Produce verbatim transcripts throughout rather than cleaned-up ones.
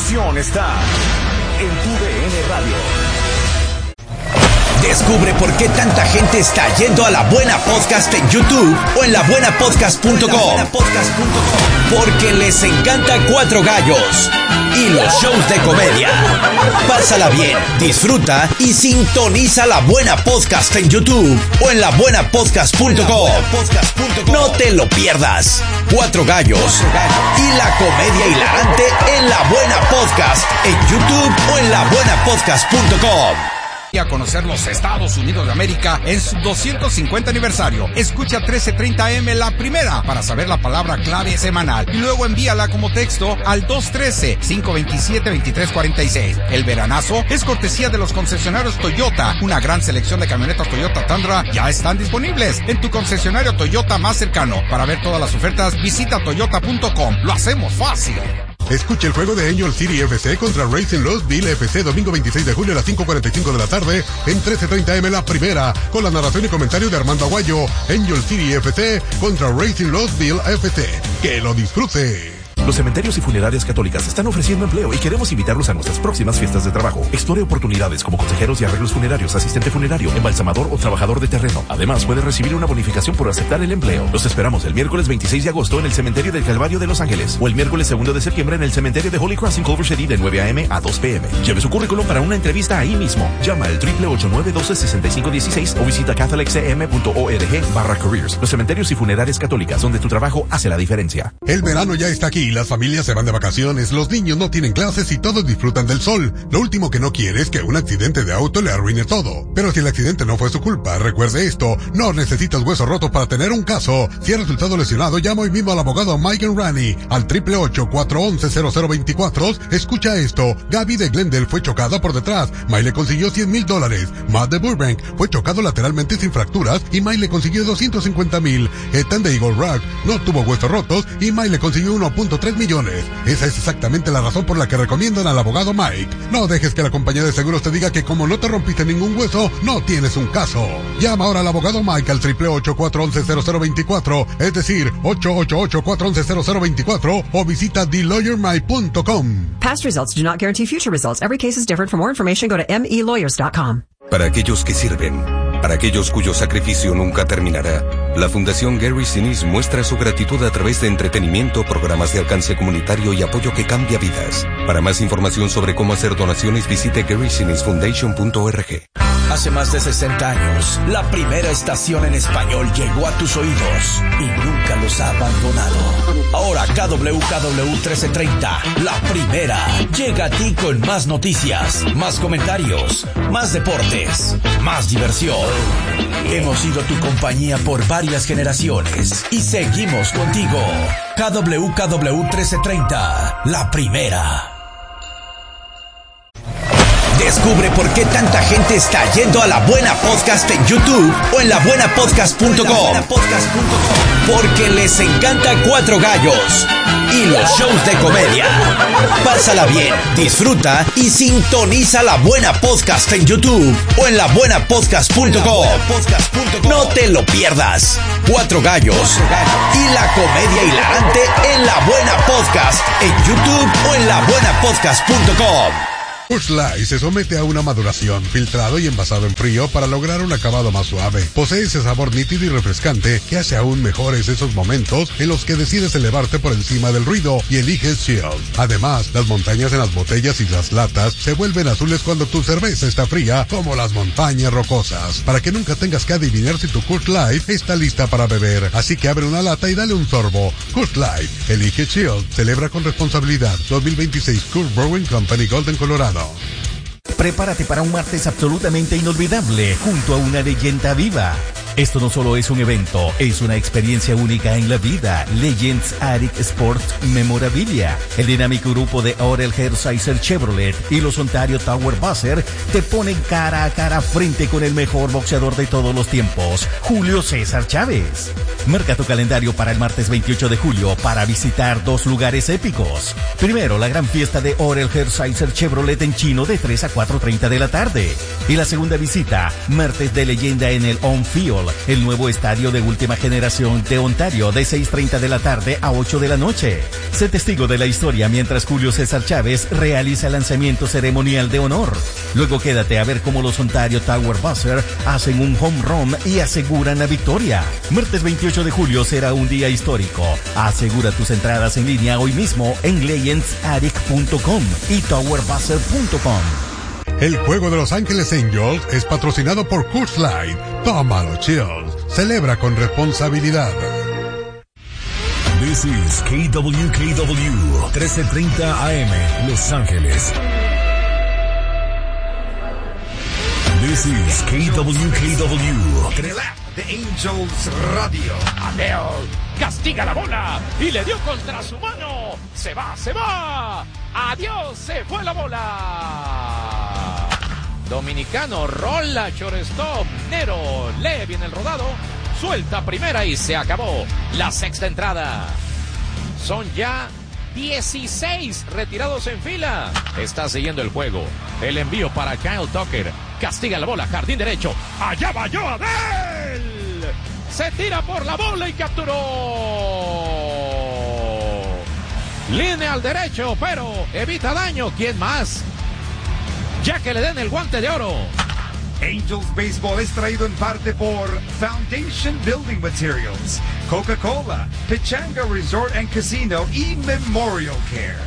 diversión está en tu D N Radio. Descubre por qué tanta gente está yendo a La Buena Podcast en YouTube o en la buena podcast punto com. Porque les encanta Cuatro Gallos y los shows de comedia. Pásala bien, disfruta y sintoniza La Buena Podcast en YouTube o en la buena podcast punto com. No te lo pierdas. Cuatro Gallos y la comedia hilarante en La Buena Podcast en YouTube o en la buena podcast punto com. Y a conocer los Estados Unidos de América en su doscientos cincuenta aniversario. Escucha trece treinta A M La Primera para saber la palabra clave semanal y luego envíala como texto al dos uno tres, cinco dos siete, dos tres cuatro seis. El veranazo es cortesía de los concesionarios Toyota. Una gran selección de camionetas Toyota Tundra ya están disponibles en tu concesionario Toyota más cercano. Para ver todas las ofertas, visita toyota punto com. Lo hacemos fácil. Escucha el juego de Angel City F C contra Racing Louisville F C domingo veintiséis de julio a las cinco cuarenta y cinco de la tarde en trece treinta A M La Primera, con la narración y comentario de Armando Aguayo. Angel City F C contra Racing Louisville F C. ¡Que lo disfrute! Los cementerios y funerarias católicas están ofreciendo empleo y queremos invitarlos a nuestras próximas fiestas de trabajo. Explore oportunidades como consejeros y arreglos funerarios, asistente funerario, embalsamador o trabajador de terreno. Además, puede recibir una bonificación por aceptar el empleo. Los esperamos el miércoles veintiséis de agosto en el Cementerio del Calvario de Los Ángeles o el miércoles segundo de septiembre en el Cementerio de Holy Cross en Culver City de nueve A M a dos P M. Lleve su currículum para una entrevista ahí mismo. Llama al triple ocho nueve uno dos, seis cinco uno seis o visita catholic c m punto org barra careers. Los cementerios y funerarias católicas, donde tu trabajo hace la diferencia. El verano ya está aquí y las familias se van de vacaciones, los niños no tienen clases y todos disfrutan del sol. Lo último que no quiere es que un accidente de auto le arruine todo. Pero si el accidente no fue su culpa, recuerde esto, no necesitas huesos rotos para tener un caso. Si ha resultado lesionado, llama hoy mismo al abogado Mike Enrani al triple ocho, cuatro once, cero cero veinticuatro. Escucha esto, Gaby de Glendale fue chocada por detrás, Mike le consiguió cien mil dólares. Matt de Burbank fue chocado lateralmente sin fracturas y Mike le consiguió doscientos cincuenta mil. Ethan de Eagle Rock no tuvo huesos rotos y Mike le consiguió uno punto tres millones. Esa es exactamente la razón por la que recomiendan al abogado Mike. No dejes que la compañía de seguros te diga que como no te rompiste ningún hueso, no tienes un caso. Llama ahora al abogado Mike al triple ocho, cuatro once, cero cero veinticuatro, es decir, ocho ocho ocho, cuatro once, cero cero veinticuatro o visita the lawyer mike punto com. Past results do not guarantee future results. Every case is different. For more information, go to m e lawyers dot com. Para aquellos que sirven, para aquellos cuyo sacrificio nunca terminará, la Fundación Gary Sinise muestra su gratitud a través de entretenimiento, programas de alcance comunitario y apoyo que cambia vidas. Para más información sobre cómo hacer donaciones, visite gary sinise foundation punto org. Hace más de sesenta años, la primera estación en español llegó a tus oídos y nunca los ha abandonado. Ahora K W K W trece treinta, la primera, llega a ti con más noticias, más comentarios, más deportes, más diversión. Hemos sido tu compañía por varias generaciones y seguimos contigo. K W K W trece treinta, la primera. Descubre por qué tanta gente está yendo a La Buena Podcast en YouTube o en la buena podcast punto com. Porque les encanta Cuatro Gallos y los shows de comedia. Pásala bien, disfruta y sintoniza La Buena Podcast en YouTube o en la buena podcast punto com. No te lo pierdas. Cuatro Gallos y la comedia hilarante en La Buena Podcast en YouTube o en la buena podcast punto com. Busch Light se somete a una maduración, filtrado y envasado en frío para lograr un acabado más suave. Posee ese sabor nítido y refrescante que hace aún mejores esos momentos en los que decides elevarte por encima del ruido y eliges Chill. Además, las montañas en las botellas y las latas se vuelven azules cuando tu cerveza está fría, como las montañas rocosas. Para que nunca tengas que adivinar si tu Busch Light está lista para beber. Así que abre una lata y dale un sorbo. Busch Light, elige Chill, celebra con responsabilidad. dos mil veintiséis Coors Brewing Company, Golden, Colorado. Prepárate para un martes absolutamente inolvidable junto a una leyenda viva. Esto no solo es un evento, es una experiencia única en la vida. Legends Attic Sport Memorabilia. El dinámico grupo de Orel Hershiser Chevrolet y los Ontario Tower Buzzer te ponen cara a cara frente con el mejor boxeador de todos los tiempos, Julio César Chávez. Marca tu calendario para el martes veintiocho de julio para visitar dos lugares épicos. Primero, la gran fiesta de Orel Hershiser Chevrolet en Chino de tres a cuatro treinta de la tarde. Y la segunda visita, martes de leyenda en el On Field, el nuevo estadio de última generación de Ontario, de seis treinta de la tarde a ocho de la noche. Sé testigo de la historia mientras Julio César Chávez realiza el lanzamiento ceremonial de honor. Luego quédate a ver cómo los Ontario Tower Buzzer hacen un home run y aseguran la victoria. Martes veintiocho de julio será un día histórico. Asegura tus entradas en línea hoy mismo en legends attic punto com y tower buzzer punto com. El juego de Los Ángeles Angels es patrocinado por Coors Light. Tómalo, chills. Celebra con responsabilidad. This is K W K W, trece treinta A M, Los Ángeles. This is K W K W. The Angels Radio. Adele castiga la bola y le dio contra su mano. Se va, se va. Adiós, se fue la bola. Dominicano rola shortstop. Nero lee bien el rodado. Suelta primera y se acabó la sexta entrada. Son ya dieciséis retirados en fila. Está siguiendo el juego. El envío para Kyle Tucker. Castiga la bola, jardín derecho. Allá va yo, Adel. Se tira por la bola y capturó. Línea al derecho, pero evita daño. ¿Quién más? Ya que le den el guante de oro. Angels Baseball es traído en parte por Foundation Building Materials, Coca-Cola, Pechanga Resort and Casino y Memorial Care.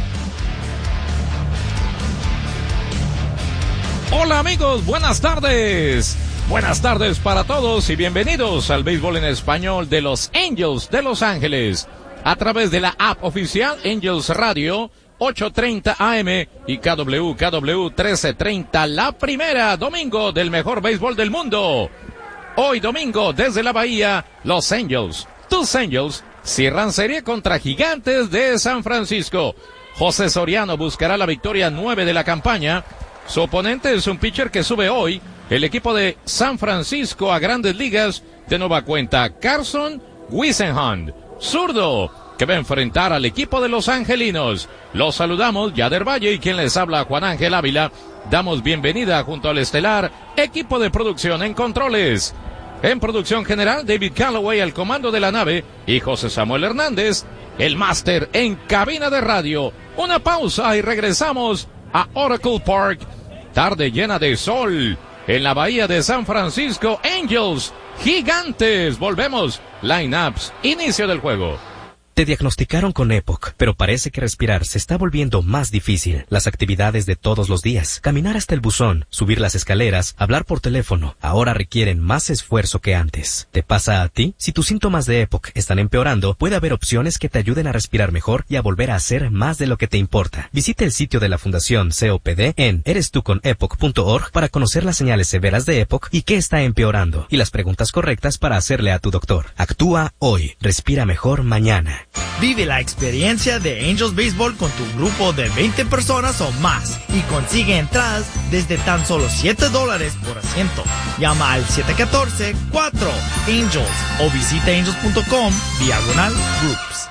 Hola amigos, buenas tardes. Buenas tardes para todos y bienvenidos al béisbol en español de los Angels de Los Ángeles. A través de la app oficial Angels Radio ocho treinta A M y K W K W trece treinta, la primera, domingo del mejor béisbol del mundo. Hoy domingo desde la Bahía, los Angels, tus Angels, cierran serie contra Gigantes de San Francisco. José Soriano buscará la victoria nueve de la campaña. Su oponente es un pitcher que sube hoy, el equipo de San Francisco a Grandes Ligas, de nueva cuenta, Carson Whisenhunt, zurdo, que va a enfrentar al equipo de los angelinos. Los saludamos, Yader Valle y quien les habla, Juan Ángel Ávila. Damos bienvenida junto al estelar equipo de producción en controles. En producción general, David Calloway al comando de la nave y José Samuel Hernández, el máster en cabina de radio. Una pausa y regresamos a Oracle Park. Tarde llena de sol en la bahía de San Francisco. Angels, Gigantes. Volvemos. Line-ups, inicio del juego. Te diagnosticaron con E P O C, pero parece que respirar se está volviendo más difícil. Las actividades de todos los días, caminar hasta el buzón, subir las escaleras, hablar por teléfono, ahora requieren más esfuerzo que antes. ¿Te pasa a ti? Si tus síntomas de E P O C están empeorando, puede haber opciones que te ayuden a respirar mejor y a volver a hacer más de lo que te importa. Visita el sitio de la Fundación C O P D en eres tú con epoc punto org para conocer las señales severas de E P O C y qué está empeorando, y las preguntas correctas para hacerle a tu doctor. Actúa hoy, respira mejor mañana. Vive la experiencia de Angels Baseball con tu grupo de veinte personas o más y consigue entradas desde tan solo siete dólares por asiento. Llama al siete uno cuatro cuatro Angels o visita angels punto com diagonal groups.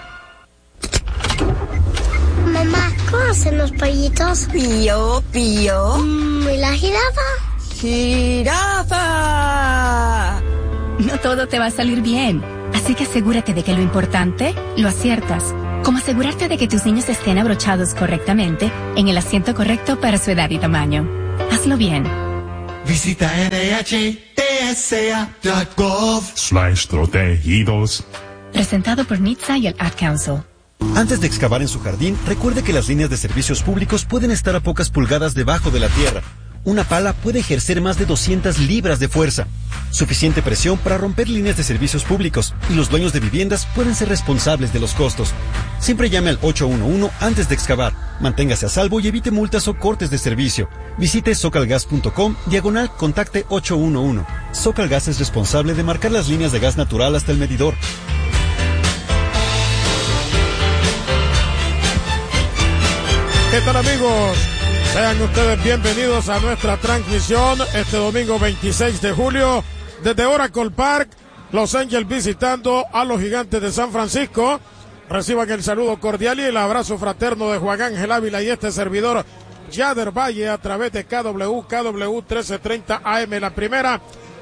Mamá, ¿cómo hacen los pollitos? Pío, pío. Mm, ¿Y la jirafa? ¡Jirafa! No todo te va a salir bien. Así que asegúrate de que lo importante lo aciertas, como asegurarte de que tus niños estén abrochados correctamente en el asiento correcto para su edad y tamaño. Hazlo bien. Visita N H T S A punto gov slash protegidos. Presentado por N H T S A y el Ad Council. Antes de excavar en su jardín, recuerde que las líneas de servicios públicos pueden estar a pocas pulgadas debajo de la tierra. Una pala puede ejercer más de doscientas libras de fuerza. Suficiente presión para romper líneas de servicios públicos, y los dueños de viviendas pueden ser responsables de los costos. Siempre llame al ocho uno uno antes de excavar. Manténgase a salvo y evite multas o cortes de servicio. Visite socalgas punto com diagonal contacte ocho uno uno. Socalgas es responsable de marcar las líneas de gas natural hasta el medidor. ¿Qué tal, amigos? Sean ustedes bienvenidos a nuestra transmisión este domingo veintiséis de julio desde Oracle Park, Los Angels visitando a los Gigantes de San Francisco. Reciban el saludo cordial y el abrazo fraterno de Juan Ángel Ávila y este servidor Yader Valle a través de K W K W trece treinta A M, la primera,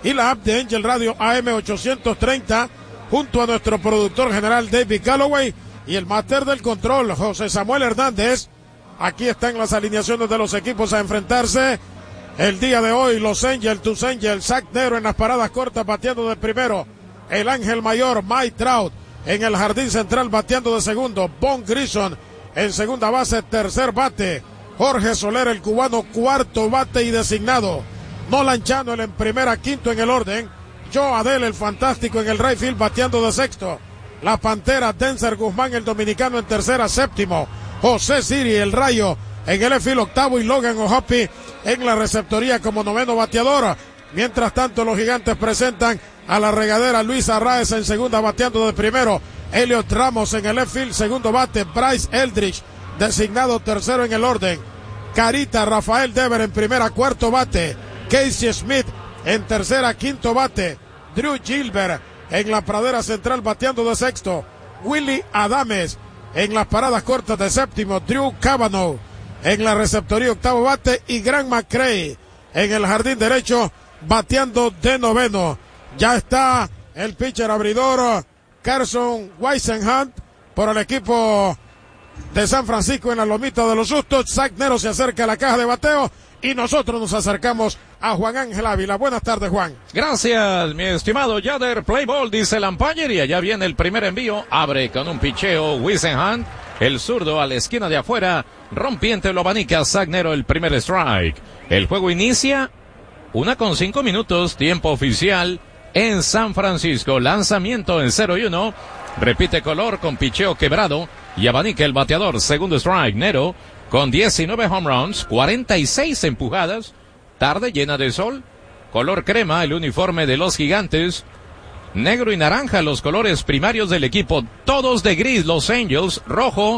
y la app de Angel Radio A M ochocientos treinta, junto a nuestro productor general David Galloway y el máster del control José Samuel Hernández. Aquí están las alineaciones de los equipos a enfrentarse el día de hoy. Los Angels, tus Angels, Zach Nero en las paradas cortas bateando de primero. El ángel mayor Mike Trout en el jardín central bateando de segundo. Von Grison en segunda base, tercer bate. Jorge Soler, el cubano, cuarto bate y designado. Nolan Channel en primera, quinto en el orden. Joe Adele, el fantástico, en el right field bateando de sexto. La Pantera, Denzer Guzmán, el dominicano, en tercera, séptimo. José Siri, el Rayo, en el left field octavo, y Logan O'Hoppe en la receptoría como noveno bateador. Mientras tanto, los Gigantes presentan a la regadera Luis Arraez en segunda bateando de primero. Elliot Ramos en el left field, segundo bate. Bryce Eldridge, designado tercero en el orden. Carita, Rafael Dever en primera, cuarto bate. Casey Smith en tercera, quinto bate. Drew Gilbert en la pradera central bateando de sexto. Willy Adames en las paradas cortas de séptimo. Drew Cavanaugh en la receptoría, octavo bate. Y Grant McCray en el jardín derecho bateando de noveno. Ya está el pitcher abridor Carson Whisenhunt por el equipo de San Francisco en la lomita de los sustos. Zach Nero se acerca a la caja de bateo y nosotros nos acercamos a Juan Ángel Ávila. Buenas tardes, Juan. Gracias, mi estimado Yader. Play ball, dice el umpire, y allá viene el primer envío. Abre con un picheo Whisenhunt, el zurdo a la esquina de afuera. Rompiente lo abanica Zach Nero, el primer strike. El juego inicia una con cinco minutos, tiempo oficial en San Francisco. Lanzamiento en cero y uno. Repite color con picheo quebrado y abanica el bateador. Segundo strike. Nero con diecinueve home runs, cuarenta y seis empujadas. Tarde llena de sol. Color crema el uniforme de los Gigantes. Negro y naranja los colores primarios del equipo. Todos de gris los Angels. Rojo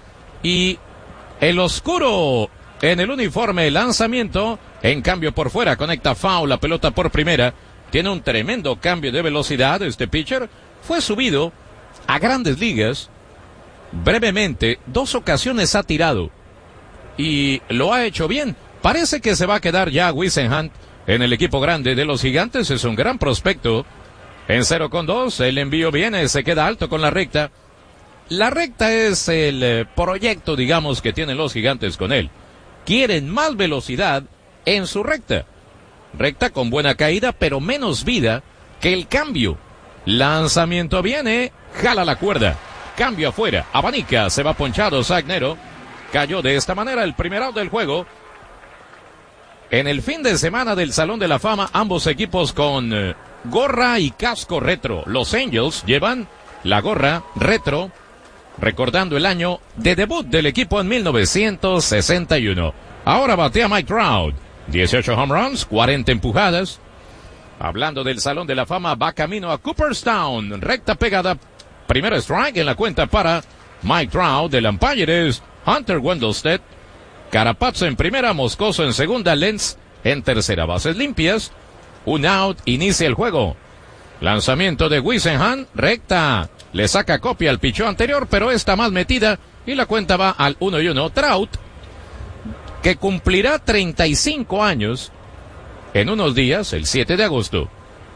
y el oscuro en el uniforme. Lanzamiento. En cambio por fuera. Conecta foul. La pelota por primera. Tiene un tremendo cambio de velocidad. Este pitcher fue subido a grandes ligas. Brevemente, dos ocasiones ha tirado y lo ha hecho bien. Parece que se va a quedar ya Whisenhunt en el equipo grande de los Gigantes. Es un gran prospecto. En cero con dos, el envío viene, se queda alto con la recta. La recta es el eh, proyecto, digamos, que tienen los Gigantes con él. Quieren más velocidad en su recta. Recta con buena caída, pero menos vida que el cambio. Lanzamiento viene, jala la cuerda. Cambio afuera, abanica, se va ponchado Zach Nero. Cayó de esta manera el primer out del juego. En el fin de semana del Salón de la Fama, ambos equipos con eh, gorra y casco retro. Los Angels llevan la gorra retro, recordando el año de debut del equipo en mil novecientos sesenta y uno. Ahora batea Mike Trout. dieciocho home runs, cuarenta empujadas. Hablando del Salón de la Fama, va camino a Cooperstown. Recta pegada. Primer strike en la cuenta para Mike Trout. Del umpire es Hunter Wendelstedt. Carapazzo en primera, Moscoso en segunda, Lenz en tercera. Bases limpias. Un out, inicia el juego. Lanzamiento de Whisenhunt, recta. Le saca copia al pichó anterior, pero está más metida y la cuenta va al uno y uno. Trout, que cumplirá treinta y cinco años en unos días, el siete de agosto.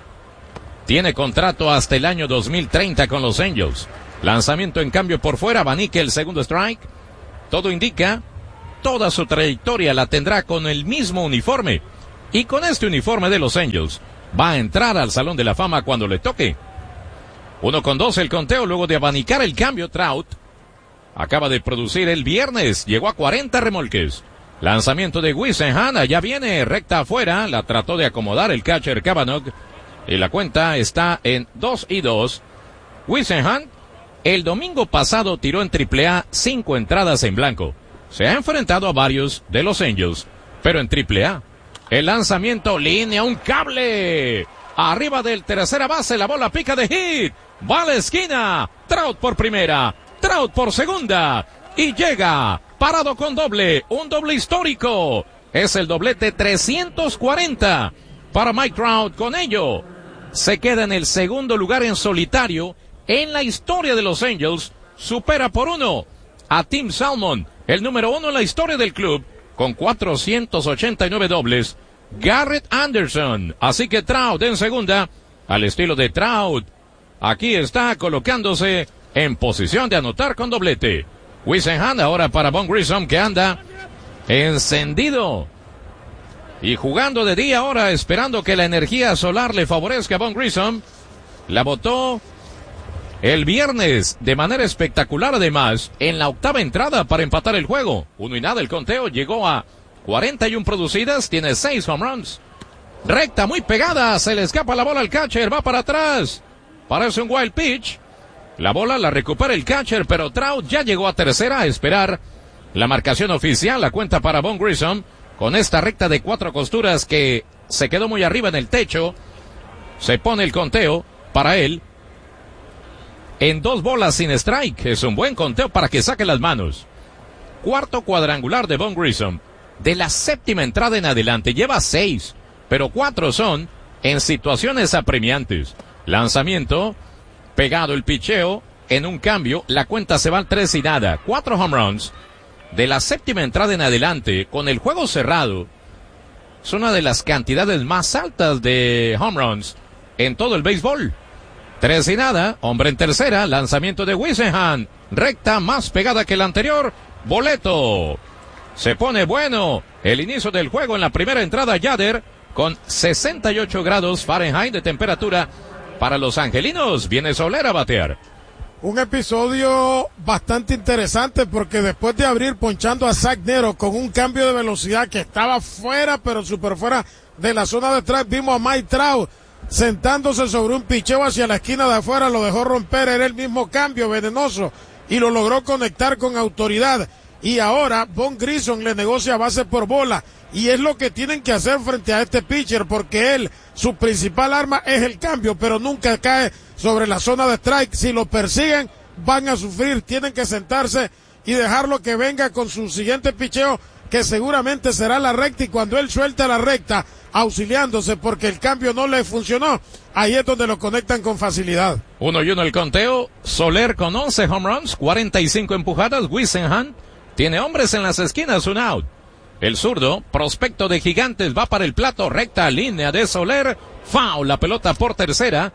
Tiene contrato hasta el año dos mil treinta con los Angels. Lanzamiento en cambio por fuera, abanique el segundo strike. Todo indica, toda su trayectoria la tendrá con el mismo uniforme. Y con este uniforme de los Angels, va a entrar al Salón de la Fama cuando le toque. Uno con dos el conteo luego de abanicar el cambio. Trout acaba de producir el viernes, llegó a cuarenta remolques. Lanzamiento de Whisenhunt, allá viene, recta afuera, la trató de acomodar el catcher Cavanaugh y la cuenta está en dos y dos. Whisenhunt, el domingo pasado tiró en triple A cinco entradas en blanco. Se ha enfrentado a varios de los Angels, pero en triple A. El lanzamiento, línea, un cable. Arriba del tercera base, la bola pica de hit. Va a la esquina. Trout por primera, Trout por segunda. Y llega, parado con doble, un doble histórico. Es el doblete trescientos cuarenta para Mike Trout. Con ello, se queda en el segundo lugar en solitario en la historia de los Angels. Supera por uno a Tim Salmon, el número uno en la historia del club, con cuatrocientos ochenta y nueve dobles Garrett Anderson. Así que Trout en segunda, al estilo de Trout. Aquí está colocándose en posición de anotar con doblete. Whisenhant ahora para Von Grissom, que anda encendido y jugando de día ahora, esperando que la energía solar le favorezca a Von Grissom. La botó el viernes de manera espectacular, además, en la octava entrada para empatar el juego. Uno y nada el conteo, llegó a cuarenta y una producidas, tiene seis home runs. Recta muy pegada, se le escapa la bola al catcher, va para atrás. Parece un wild pitch. La bola la recupera el catcher, pero Trout ya llegó a tercera a esperar la marcación oficial. La cuenta para Von Grissom con esta recta de cuatro costuras que se quedó muy arriba en el techo. Se pone el conteo para él en dos bolas sin strike. Es un buen conteo para que saque las manos. Cuarto cuadrangular de Von Grissom. De la séptima entrada en adelante lleva seis, pero cuatro son en situaciones apremiantes. Lanzamiento, pegado el picheo, en un cambio, la cuenta se va al tres y nada. Cuatro home runs. De la séptima entrada en adelante, con el juego cerrado, es una de las cantidades más altas de home runs en todo el béisbol. Tres y nada, hombre en tercera, lanzamiento de Whisenhant, recta más pegada que la anterior, boleto. Se pone bueno el inicio del juego en la primera entrada. Yader con sesenta y ocho grados Fahrenheit de temperatura para los angelinos. Viene Soler a batear. Un episodio bastante interesante porque después de abrir ponchando a Zach Nero con un cambio de velocidad que estaba fuera, pero súper fuera de la zona de atrás, vimos a Mike Trout sentándose sobre un picheo hacia la esquina de afuera, lo dejó romper, era el mismo cambio venenoso y lo logró conectar con autoridad. Y ahora Von Grissom le negocia base por bola y es lo que tienen que hacer frente a este pitcher porque él, su principal arma es el cambio, pero nunca cae sobre la zona de strike. Si lo persiguen van a sufrir, tienen que sentarse y dejarlo que venga con su siguiente picheo, que seguramente será la recta, y cuando él suelta la recta auxiliándose porque el cambio no le funcionó, ahí es donde lo conectan con facilidad. Uno y uno el conteo. Soler con once home runs, cuarenta y cinco empujadas. Whisenhant tiene hombres en las esquinas, un out. El zurdo, prospecto de Gigantes, va para el plato, recta línea de Soler, foul, la pelota por tercera.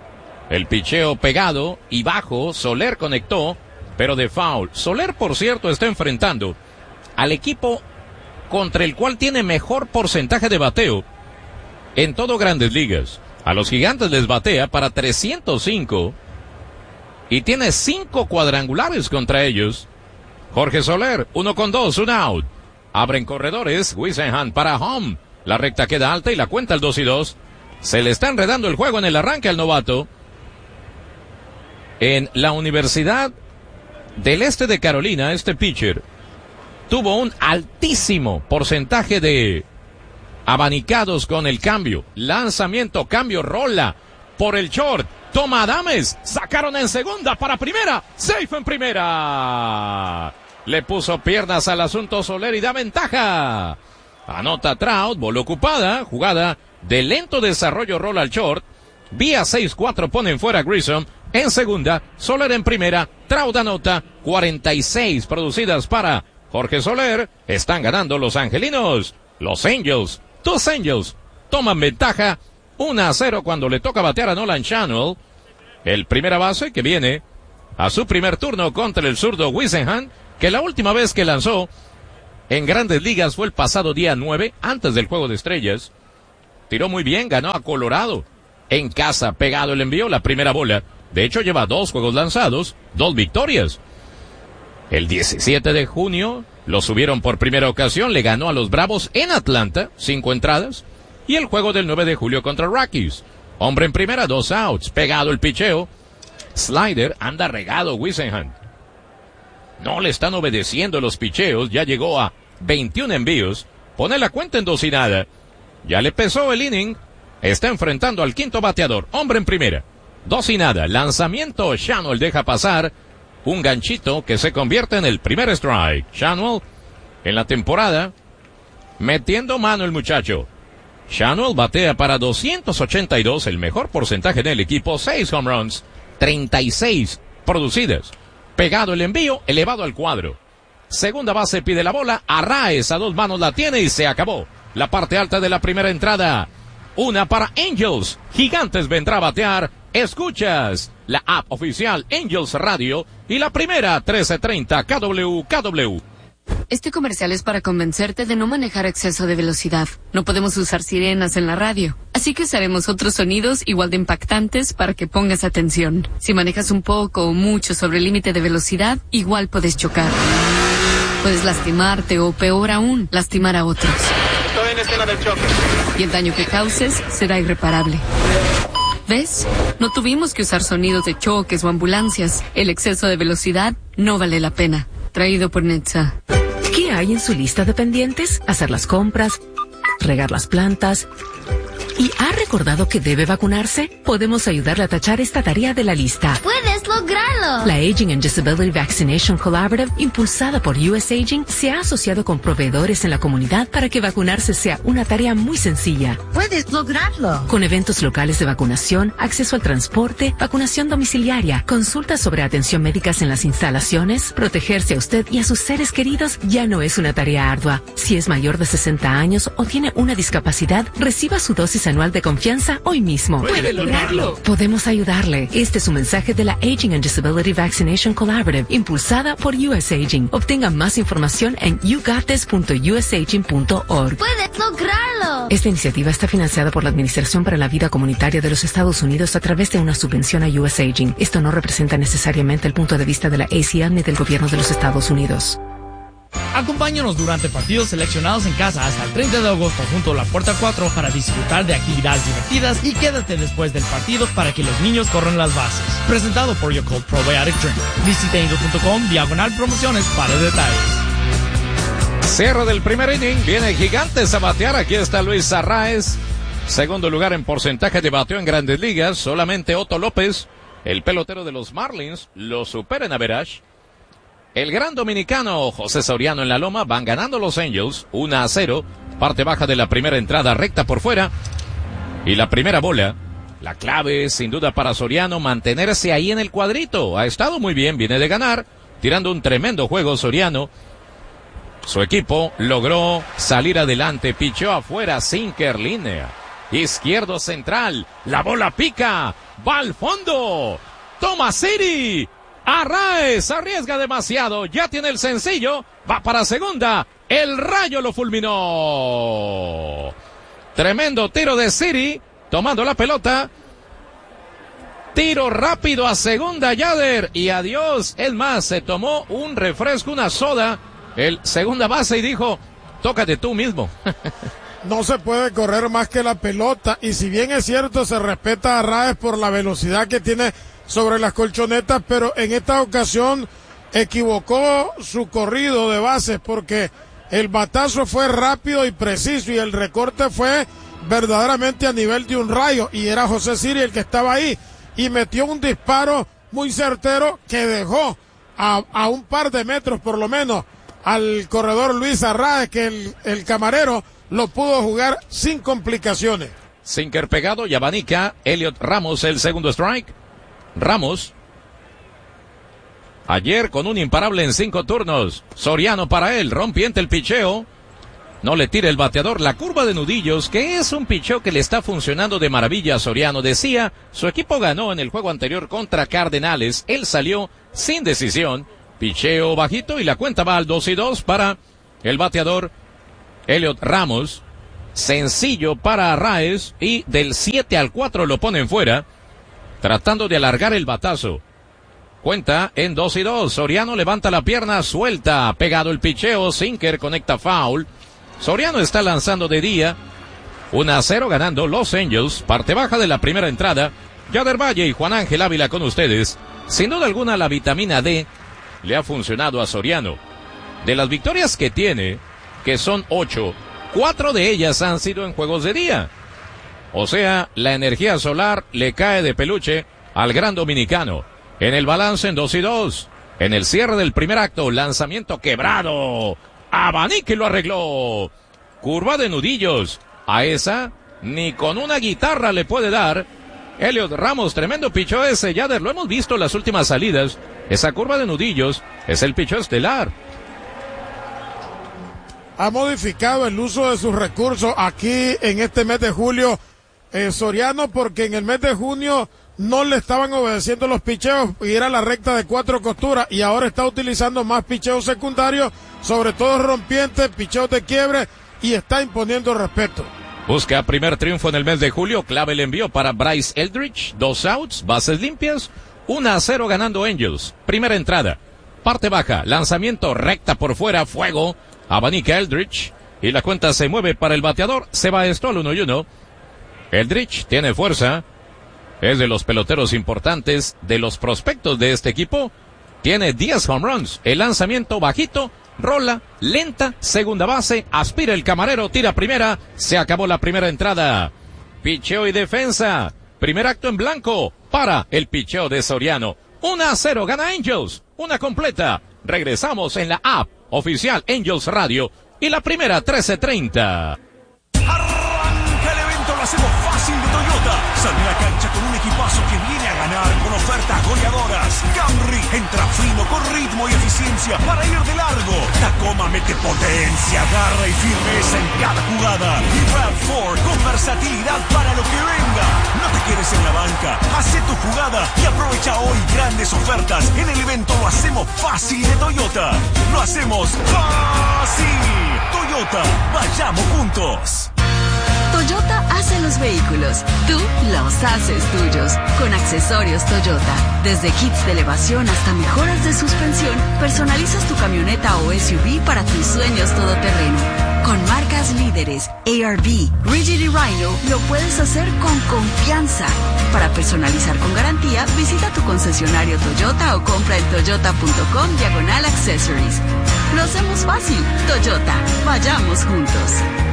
El picheo pegado y bajo, Soler conectó, pero de foul. Soler, por cierto, está enfrentando al equipo contra el cual tiene mejor porcentaje de bateo en todo Grandes Ligas. A los Gigantes les batea para trescientos cinco y tiene cinco cuadrangulares contra ellos. Jorge Soler, uno con dos, un out. Abren corredores, Whisenhant para home. La recta queda alta y la cuenta el dos y dos. Se le está enredando el juego en el arranque al novato. En la Universidad del Este de Carolina, este pitcher tuvo un altísimo porcentaje de abanicados con el cambio. Lanzamiento, cambio, rola por el short. Toma Adames, sacaron en segunda para primera, safe en primera. Le puso piernas al asunto Soler y da ventaja. Anota Trout, bola ocupada, jugada de lento desarrollo, rola al short. Vía seis cuatro ponen fuera a Grissom. En segunda, Soler en primera, Trout anota, cuarenta y seis producidas para Jorge Soler. Están ganando los angelinos. Los Angels, tus Angels, toman ventaja. uno a cero cuando le toca batear a Nolan Schanuel. El primera base que viene a su primer turno contra el zurdo Whisenhant, que la última vez que lanzó en Grandes Ligas fue el pasado día nueve, antes del Juego de Estrellas. Tiró muy bien, ganó a Colorado. En casa, pegado el envío, la primera bola. De hecho, lleva dos juegos lanzados, dos victorias. El diecisiete de junio lo subieron por primera ocasión, le ganó a los Bravos en Atlanta, cinco entradas. Y el juego del nueve de julio contra Rockies. Hombre en primera, dos outs, pegado el picheo. Slider, anda regado Whisenhant. No le están obedeciendo los picheos, ya llegó a veintiún envíos. Pone la cuenta en dos y nada. Ya le pesó el inning. Está enfrentando al quinto bateador. Hombre en primera. Dos y nada. Lanzamiento. Schanuel deja pasar un ganchito que se convierte en el primer strike. Schanuel en la temporada metiendo mano el muchacho. Schanuel batea para doscientos ochenta y dos, el mejor porcentaje del equipo. seis home runs, treinta y seis producidas. Pegado el envío, elevado al cuadro. Segunda base pide la bola. Arraez a dos manos la tiene y se acabó. la parte alta de la primera entrada. Una para Angels. Gigantes vendrá a batear. Escuchas la app oficial Angels Radio y la primera trece treinta K W K W. Este comercial es para convencerte de no manejar a exceso de velocidad. No podemos usar sirenas en la radio, así que usaremos otros sonidos igual de impactantes para que pongas atención. Si manejas un poco o mucho sobre el límite de velocidad, igual puedes chocar. Puedes lastimarte o, peor aún, lastimar a otros. Estoy en escena del choque. Y el daño que causes será irreparable. ¿Ves? No tuvimos que usar sonidos de choques o ambulancias. El exceso de velocidad no vale la pena. Traído por Netza. ¿Qué hay en su lista de pendientes? Hacer las compras, regar las plantas. ¿Y ha recordado que debe vacunarse? Podemos ayudarle a tachar esta tarea de la lista. ¡Puedes lograrlo! La Aging and Disability Vaccination Collaborative, impulsada por U S Aging, se ha asociado con proveedores en la comunidad para que vacunarse sea una tarea muy sencilla. ¡Puedes lograrlo! Con eventos locales de vacunación, acceso al transporte, vacunación domiciliaria, consultas sobre atención médicas en las instalaciones, protegerse a usted y a sus seres queridos ya no es una tarea ardua. Si es mayor de sesenta años o tiene una discapacidad, reciba su dosis anual de confianza hoy mismo. ¡Puede lograrlo! Podemos ayudarle. Este es un mensaje de la Aging and Disability Vaccination Collaborative, impulsada por U S Aging. Obtenga más información en you got this punto u s aging punto org. ¡Puedes lograrlo! Esta iniciativa está financiada por la Administración para la Vida Comunitaria de los Estados Unidos a través de una subvención a U S Aging. Esto no representa necesariamente el punto de vista de la A C L ni del gobierno de los Estados Unidos. Acompáñanos durante partidos seleccionados en casa hasta el treinta de agosto junto a la Puerta cuatro para disfrutar de actividades divertidas y quédate después del partido para que los niños corran las bases. Presentado por Yakult Probiotic Drink. Visita angel punto com diagonal promociones para detalles. Cierre del primer inning. Viene Gigantes a batear. Aquí está Luis Arraez. Segundo lugar en porcentaje de bateo en Grandes Ligas. Solamente Otto López, el pelotero de los Marlins, lo supera en average. El gran dominicano José Soriano en la loma. Van ganando los Angels uno a cero. Parte baja de la primera entrada, recta por fuera. Y la primera bola. La clave sin duda para Soriano, mantenerse ahí en el cuadrito. Ha estado muy bien, viene de ganar. Tirando un tremendo juego Soriano. Su equipo logró salir adelante. Pichó afuera, sinker, línea. Izquierdo central. La bola pica. Va al fondo. Toma City. Arraez arriesga demasiado, ya tiene el sencillo, va para segunda, el rayo lo fulminó. Tremendo tiro de City, tomando la pelota. Tiro rápido a segunda, Yader, y adiós. Es más, se tomó un refresco, una soda, el segunda base y dijo, tócate tú mismo. No se puede correr más que la pelota, y si bien es cierto, se respeta a Arraez por la velocidad que tiene sobre las colchonetas, pero en esta ocasión equivocó su corrido de bases porque el batazo fue rápido y preciso y el recorte fue verdaderamente a nivel de un rayo y era José Siri el que estaba ahí y metió un disparo muy certero que dejó a, a un par de metros por lo menos al corredor Luis Arraez, que el, el camarero lo pudo jugar sin complicaciones. Sinker pegado y abanica Elliot Ramos el segundo strike. Ramos, ayer con un imparable en cinco turnos. Soriano para él, rompiente el picheo. No le tira el bateador, la curva de nudillos, que es un picheo que le está funcionando de maravilla a Soriano. Decía, su equipo ganó en el juego anterior contra Cardenales. Él salió sin decisión. Picheo bajito y la cuenta va al dos y dos para el bateador Elliot Ramos. Sencillo para Arraez y del siete al cuatro lo ponen fuera. Tratando de alargar el batazo. Cuenta en dos y dos. Soriano levanta la pierna, suelta. Pegado el picheo. Sinker conecta foul. Soriano está lanzando de día. uno a cero ganando Los Angels. Parte baja de la primera entrada. Yader Valle y Juan Ángel Ávila con ustedes. Sin duda alguna la vitamina D le ha funcionado a Soriano. De las victorias que tiene, que son ocho, cuatro de ellas han sido en juegos de día. O sea, la energía solar le cae de peluche al gran dominicano. En el balance en dos y dos. En el cierre del primer acto, lanzamiento quebrado. Abanique lo arregló. Curva de nudillos. A esa, ni con una guitarra le puede dar. Elliot Ramos, tremendo pichó ese. Yader, lo hemos visto en las últimas salidas. Esa curva de nudillos es el pichó estelar. ha modificado el uso de sus recursos aquí en este mes de julio, eh, Soriano, porque en el mes de junio no le estaban obedeciendo los picheos y era la recta de cuatro costuras, y ahora está utilizando más picheos secundarios, sobre todo rompientes, picheos de quiebre, y está imponiendo respeto. Busca primer triunfo en el mes de julio, clave el envío para Bryce Eldridge, dos outs, bases limpias, uno a cero ganando Angels. Primera entrada, parte baja, lanzamiento recta por fuera, fuego, abanica Eldridge, y la cuenta se mueve para el bateador, se va esto al uno y uno. Eldridge tiene fuerza, es de los peloteros importantes, de los prospectos de este equipo, tiene diez home runs, el lanzamiento bajito, rola, lenta, segunda base, aspira el camarero, tira primera, se acabó la primera entrada. Picheo y defensa, primer acto en blanco, para el picheo de Soriano. uno a cero gana Angels, una completa. Regresamos en la app oficial Angels Radio y la primera trece treinta. Arranca el evento, lo hacemos fácil de Toyota. Sale a la cancha con un equipazo que viene a ganar con ofertas goleadoras. Camry entra fino con ritmo y eficiencia para ir de largo. Tacoma mete potencia, garra y firmeza en cada jugada. Y RAV cuatro con versatilidad para lo que venga. No te quedes en la banca, hace tu jugada y aprovecha hoy grandes ofertas. En el evento lo hacemos fácil de Toyota. Lo hacemos fácil. Toyota, vayamos juntos. Toyota hace los vehículos, tú los haces tuyos. Con accesorios Toyota, desde kits de elevación hasta mejoras de suspensión, personalizas tu camioneta o S U V para tus sueños todoterreno. Con marcas líderes, A R V, Rigid y Rhino, lo puedes hacer con confianza. Para personalizar con garantía, visita tu concesionario Toyota o compra en toyota punto com diagonal accessories. Lo hacemos fácil. Toyota, vayamos juntos.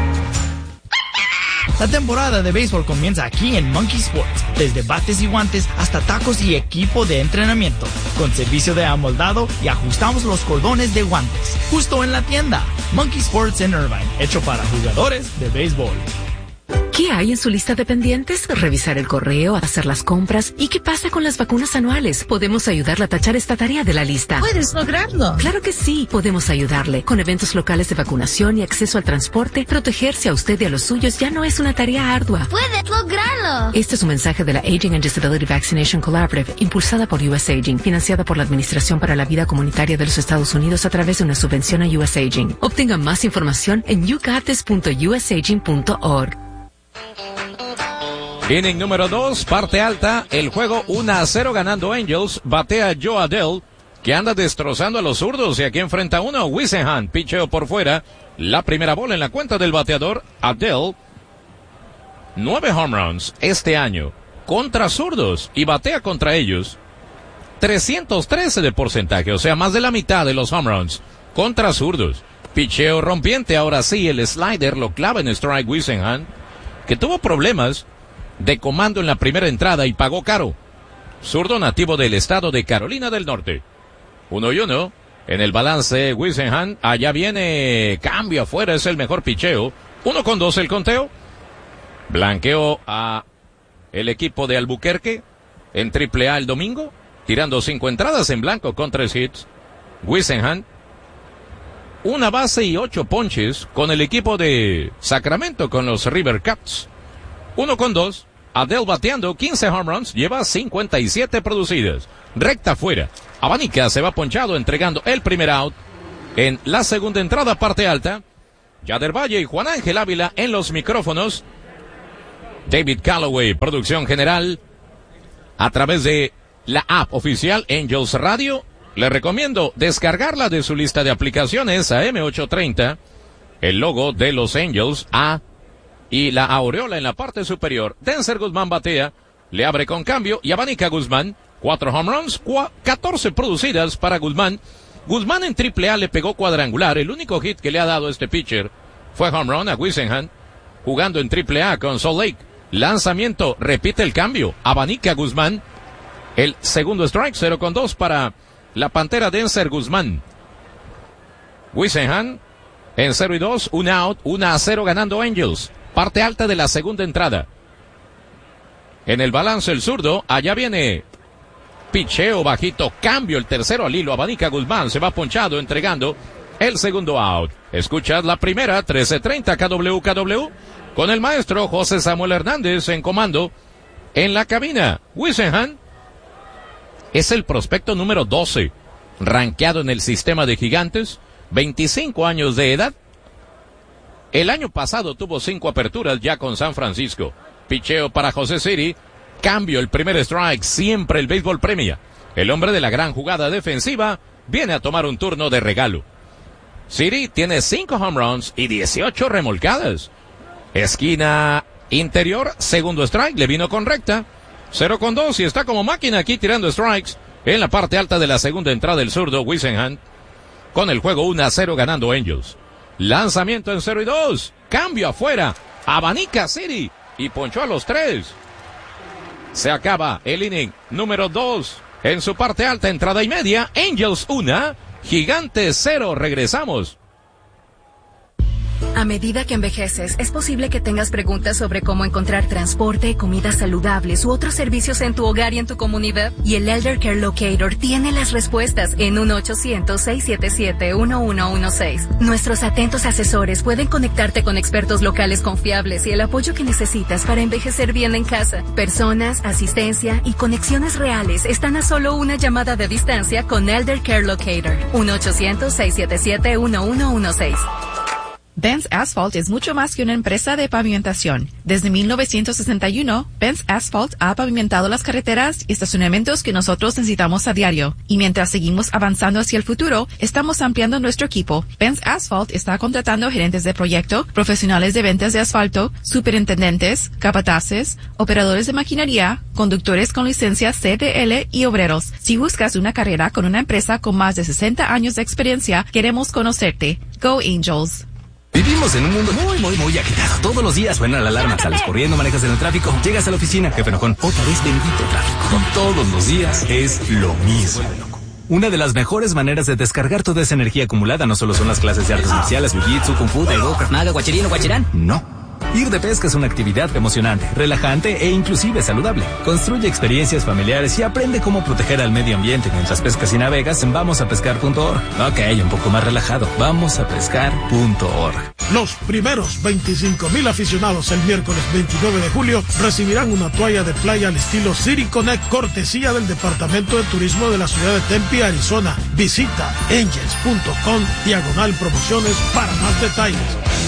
La temporada de béisbol comienza aquí en Monkey Sports, desde bates y guantes hasta tacos y equipo de entrenamiento, con servicio de amoldado y ajustamos los cordones de guantes, justo en la tienda. Monkey Sports en Irvine, hecho para jugadores de béisbol. ¿Qué hay en su lista de pendientes? Revisar el correo, hacer las compras. ¿Y qué pasa con las vacunas anuales? Podemos ayudarle a tachar esta tarea de la lista. ¿Puedes lograrlo? Claro que sí, podemos ayudarle. Con eventos locales de vacunación y acceso al transporte, protegerse a usted y a los suyos ya no es una tarea ardua. ¡Puedes lograrlo! Este es un mensaje de la Aging and Disability Vaccination Collaborative, impulsada por U S Aging, financiada por la Administración para la Vida Comunitaria de los Estados Unidos a través de una subvención a U S Aging. Obtenga más información en you got this punto u s aging punto org. Inning número dos, parte alta, el juego uno a cero ganando Angels, batea Joe Adell, que anda destrozando a los zurdos, y aquí enfrenta uno a Whisenhunt, picheo por fuera, la primera bola en la cuenta del bateador. Adell, nueve home runs este año, contra zurdos, y batea contra ellos, trescientos trece de porcentaje, o sea, más de la mitad de los home runs, contra zurdos. Picheo rompiente, ahora sí, el slider lo clava en strike Whisenhunt, que tuvo problemas de comando en la primera entrada y pagó caro. Zurdo nativo del estado de Carolina del Norte. Uno y uno en el balance Whisenhunt. Allá viene cambio afuera, es el mejor picheo. Uno con dos el conteo. Blanqueó a el equipo de Albuquerque en triple A el domingo, tirando cinco entradas en blanco con tres hits. Whisenhunt, una base y ocho ponches con el equipo de Sacramento, con los River Cats. Uno con dos, Adell bateando quince home runs, lleva cincuenta y siete producidas. Recta fuera, abanica, se va ponchado, entregando el primer out. En la segunda entrada, parte alta, Yader Valle y Juan Ángel Ávila en los micrófonos. David Calloway, producción general, a través de la app oficial Angels Radio. Le recomiendo descargarla de su lista de aplicaciones, a M ochocientos treinta, el logo de los Angels, A y la aureola en la parte superior. Denzer Guzmán batea, le abre con cambio y abanica Guzmán. Cuatro home runs, catorce producidas para Guzmán. Guzmán en triple A le pegó cuadrangular. El único hit que le ha dado este pitcher fue home run a Whisenhunt, jugando en triple A con Salt Lake. Lanzamiento, repite el cambio, abanica Guzmán. El segundo strike, cero con dos para la Pantera Denzer Guzmán. Whisenhunt en cero y dos, un out, uno a cero ganando Angels. Parte alta de la segunda entrada. En el balance el zurdo, allá viene picheo bajito, cambio, el tercero al hilo, abanica Guzmán, se va ponchado, entregando el segundo out. Escuchad la primera, trece treinta K W K W, con el maestro José Samuel Hernández en comando. En la cabina, Whisenham es el prospecto número doce, rankeado en el sistema de gigantes, veinticinco años de edad. El año pasado tuvo cinco aperturas ya con San Francisco. Picheo para José Siri. Cambio, el primer strike, siempre el béisbol premia. El hombre de la gran jugada defensiva viene a tomar un turno de regalo. Siri tiene cinco home runs y dieciocho remolcadas. Esquina interior, segundo strike, le vino con recta. cero con dos y está como máquina aquí tirando strikes en la parte alta de la segunda entrada el zurdo Whisenham. Con el juego uno a cero ganando Angels. Lanzamiento en cero y dos. Cambio afuera. Abanica Siri y ponchó a los tres. Se acaba el inning número dos. En su parte alta, entrada y media. Angels uno, Gigantes cero. Regresamos. A medida que envejeces, es posible que tengas preguntas sobre cómo encontrar transporte, comidas saludables u otros servicios en tu hogar y en tu comunidad. Y el Elder Care Locator tiene las respuestas en uno ochocientos, seiscientos setenta y siete, uno uno uno seis. Nuestros atentos asesores pueden conectarte con expertos locales confiables y el apoyo que necesitas para envejecer bien en casa. Personas, asistencia y conexiones reales están a solo una llamada de distancia con Elder Care Locator. uno ochocientos, seiscientos setenta y siete, uno uno uno seis. Benz Asphalt es mucho más que una empresa de pavimentación. Desde mil novecientos sesenta y uno, Benz Asphalt ha pavimentado las carreteras y estacionamientos que nosotros necesitamos a diario. Y mientras seguimos avanzando hacia el futuro, estamos ampliando nuestro equipo. Benz Asphalt está contratando gerentes de proyecto, profesionales de ventas de asfalto, superintendentes, capataces, operadores de maquinaria, conductores con licencia C D L y obreros. Si buscas una carrera con una empresa con más de sesenta años de experiencia, queremos conocerte. Go Angels. Vivimos en un mundo muy, muy, muy agitado. Todos los días suena la alarma, sales corriendo, manejas en el tráfico, llegas a la oficina, jefe enojón, otra vez bendito tráfico. Todos los días es lo mismo. Una de las mejores maneras de descargar toda esa energía acumulada no solo son las clases de artes marciales, jiu-jitsu, kung fu, taekwondo, krav maga, guachirino, guachirán. No. Ir de pesca es una actividad emocionante, relajante e inclusive saludable. Construye experiencias familiares y aprende cómo proteger al medio ambiente mientras pescas y navegas en vamos a pescar punto org. Ok, un poco más relajado. vamos a pescar punto org. Los primeros veinticinco mil aficionados el miércoles veintinueve de julio recibirán una toalla de playa al estilo City Connect, cortesía del Departamento de Turismo de la ciudad de Tempe, Arizona. Visita angels punto com diagonal promociones para más detalles.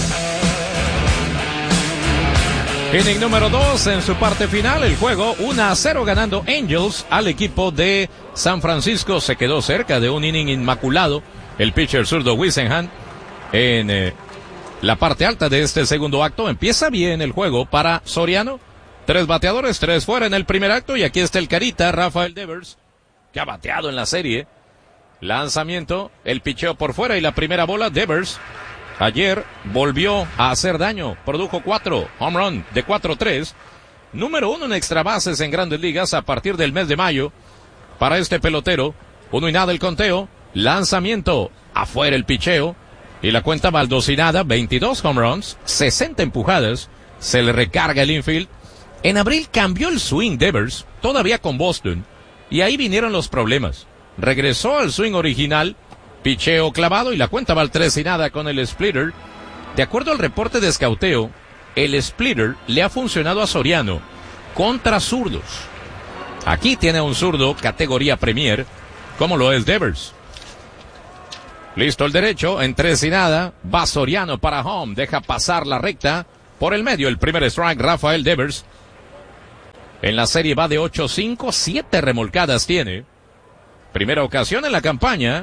Inning número dos en su parte final, el juego uno a cero ganando Angels al equipo de San Francisco. Se quedó cerca de un inning inmaculado el pitcher zurdo Whisenham en eh, la parte alta de este segundo acto. Empieza bien el juego para Soriano. Tres bateadores, tres fuera en el primer acto y aquí está el carita Rafael Devers, que ha bateado en la serie. Lanzamiento, el picheo por fuera y la primera bola. Devers ayer volvió a hacer daño, produjo cuatro home run de cuatro tres, número uno en extra bases en Grandes Ligas a partir del mes de mayo para este pelotero. Uno y nada el conteo, lanzamiento, afuera el picheo y la cuenta baldosinada, veintidós home runs, sesenta empujadas, se le recarga el infield. En abril cambió el swing Devers, todavía con Boston, y ahí vinieron los problemas. Regresó al swing original, picheo clavado y la cuenta va al tres y nada con el splitter. De acuerdo al reporte de escauteo, el splitter le ha funcionado a Soriano contra zurdos. Aquí tiene un zurdo categoría Premier, como lo es Devers. Listo el derecho, en tres y nada, va Soriano para home, deja pasar la recta por el medio, el primer strike Rafael Devers. En la serie va de ocho cinco, siete remolcadas tiene. Primera ocasión en la campaña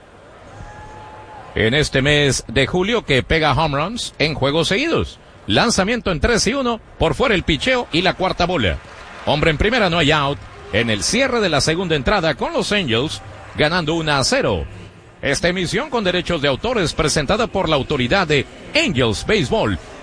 en este mes de julio que pega home runs en juegos seguidos. Lanzamiento en tres y uno, por fuera el picheo y la cuarta bola. Hombre en primera, no hay out. En el cierre de la segunda entrada con los Angels, ganando uno a cero. Esta emisión con derechos de autor es presentada por la autoridad de Angels Baseball